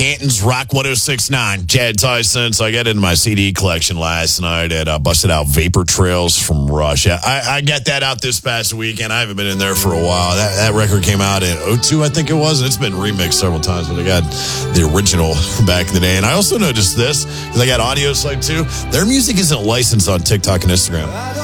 Canton's Rock 106.9. Chad Tyson. So I got into my CD collection last night and busted out Vapor Trails from Rush. I got that out this past weekend. I haven't been in there for a while. That record came out in 2002, I think it was. And it's been remixed several times, but I got the original from back in the day. And I also noticed this, because I got Audio Slave too. Their music isn't licensed on TikTok and Instagram.